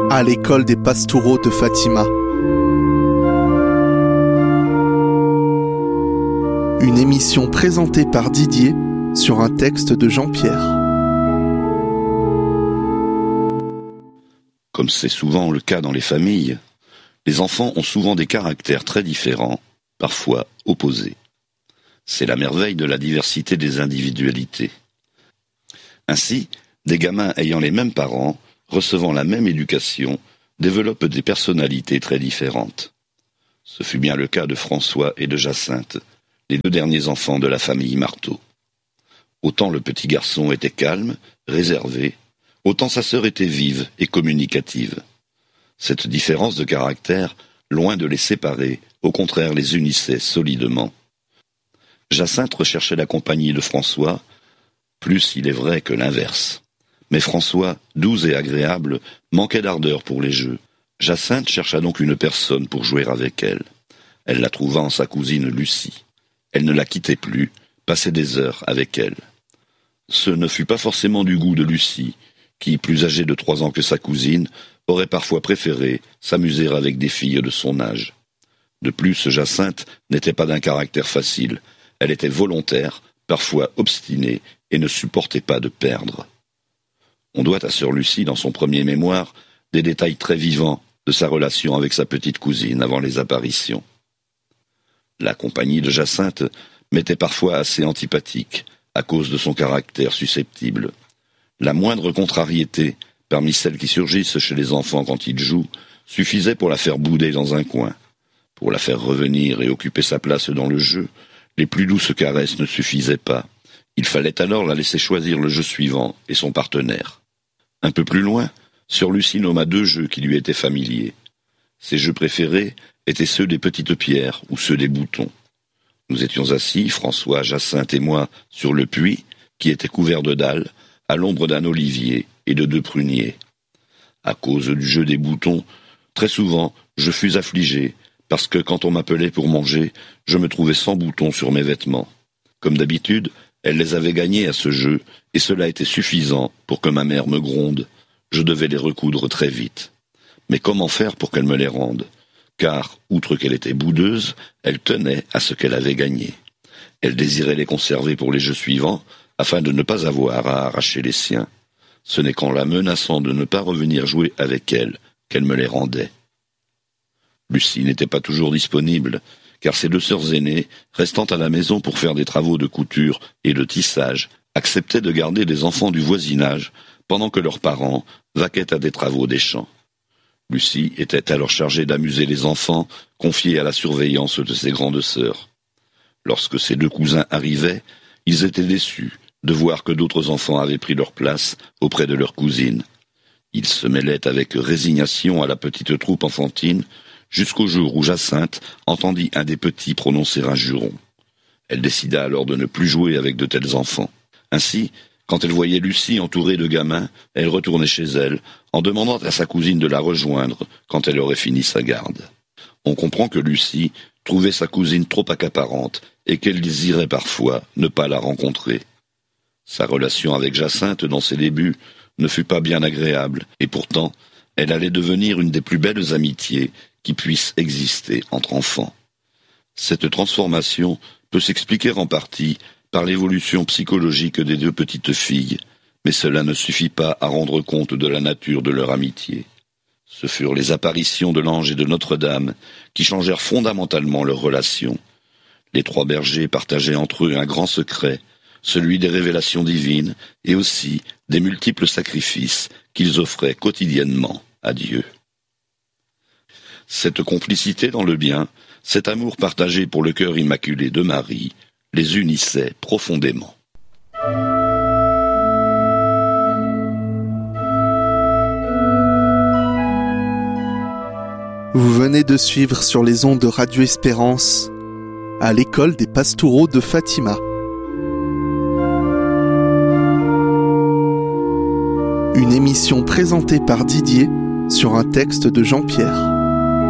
à l'école des Pastoureaux de Fatima. Une émission présentée par Didier sur un texte de Jean-Pierre. Comme c'est souvent le cas dans les familles, les enfants ont souvent des caractères très différents, parfois opposés. C'est la merveille de la diversité des individualités. Ainsi, des gamins ayant les mêmes parents, recevant la même éducation, développent des personnalités très différentes. Ce fut bien le cas de François et de Jacinthe, les deux derniers enfants de la famille Marteau. Autant le petit garçon était calme, réservé, autant sa sœur était vive et communicative. Cette différence de caractère, loin de les séparer, au contraire les unissait solidement. Jacinthe recherchait la compagnie de François, plus il est vrai que l'inverse. Mais François, doux et agréable, manquait d'ardeur pour les jeux. Jacinthe chercha donc une personne pour jouer avec elle. Elle la trouva en sa cousine Lucie. Elle ne la quittait plus, passait des heures avec elle. Ce ne fut pas forcément du goût de Lucie, qui, plus âgée de 3 ans que sa cousine, aurait parfois préféré s'amuser avec des filles de son âge. De plus, Jacinthe n'était pas d'un caractère facile. Elle était volontaire, parfois obstinée, et ne supportait pas de perdre. On doit à sœur Lucie, dans son premier mémoire, des détails très vivants de sa relation avec sa petite cousine avant les apparitions. La compagnie de Jacinthe m'était parfois assez antipathique, à cause de son caractère susceptible. La moindre contrariété, parmi celles qui surgissent chez les enfants quand ils jouent, suffisait pour la faire bouder dans un coin. Pour la faire revenir et occuper sa place dans le jeu, les plus douces caresses ne suffisaient pas. Il fallait alors la laisser choisir le jeu suivant et son partenaire. Un peu plus loin, sœur Lucie nomma 2 jeux qui lui étaient familiers. Ses jeux préférés étaient ceux des petites pierres ou ceux des boutons. Nous étions assis, François, Jacinthe et moi, sur le puits, qui était couvert de dalles, à l'ombre d'un olivier et de 2 pruniers. À cause du jeu des boutons, très souvent, je fus affligé, parce que quand on m'appelait pour manger, je me trouvais sans boutons sur mes vêtements. Comme d'habitude, elle les avait gagnés à ce jeu, et cela était suffisant pour que ma mère me gronde. Je devais les recoudre très vite. Mais comment faire pour qu'elle me les rende ? Car, outre qu'elle était boudeuse, elle tenait à ce qu'elle avait gagné. Elle désirait les conserver pour les jeux suivants, afin de ne pas avoir à arracher les siens. Ce n'est qu'en la menaçant de ne pas revenir jouer avec elle qu'elle me les rendait. Lucie n'était pas toujours disponible, car ses 2 sœurs aînées, restant à la maison pour faire des travaux de couture et de tissage, acceptaient de garder des enfants du voisinage, pendant que leurs parents vaquaient à des travaux des champs. Lucie était alors chargée d'amuser les enfants, confiés à la surveillance de ses grandes sœurs. Lorsque ses 2 cousins arrivaient, ils étaient déçus de voir que d'autres enfants avaient pris leur place auprès de leur cousine. Ils se mêlaient avec résignation à la petite troupe enfantine, jusqu'au jour où Jacinthe entendit un des petits prononcer un juron. Elle décida alors de ne plus jouer avec de tels enfants. Ainsi, quand elle voyait Lucie entourée de gamins, elle retournait chez elle, en demandant à sa cousine de la rejoindre quand elle aurait fini sa garde. On comprend que Lucie trouvait sa cousine trop accaparante et qu'elle désirait parfois ne pas la rencontrer. Sa relation avec Jacinthe dans ses débuts ne fut pas bien agréable, et pourtant, elle allait devenir une des plus belles amitiés qui puissent exister entre enfants. Cette transformation peut s'expliquer en partie par l'évolution psychologique des 2 petites filles, mais cela ne suffit pas à rendre compte de la nature de leur amitié. Ce furent les apparitions de l'ange et de Notre-Dame qui changèrent fondamentalement leur relation. Les 3 bergers partageaient entre eux un grand secret, celui des révélations divines et aussi des multiples sacrifices qu'ils offraient quotidiennement à Dieu. Cette complicité dans le bien, cet amour partagé pour le cœur immaculé de Marie, les unissait profondément. Vous venez de suivre sur les ondes de Radio Espérance, à l'école des Pastoureaux de Fatima. Une émission présentée par Didier sur un texte de Jean-Pierre.